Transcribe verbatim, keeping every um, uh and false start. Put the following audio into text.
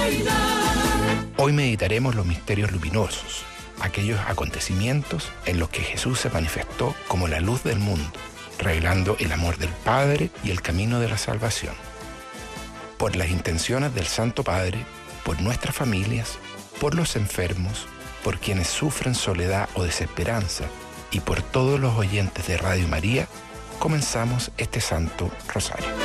Hoy meditaremos los misterios luminosos, aquellos acontecimientos en los que Jesús se manifestó como la luz del mundo, revelando el amor del Padre y el camino de la salvación. Por las intenciones del Santo Padre, por nuestras familias, por los enfermos, por quienes sufren soledad o desesperanza y por todos los oyentes de Radio María, comenzamos este Santo Rosario.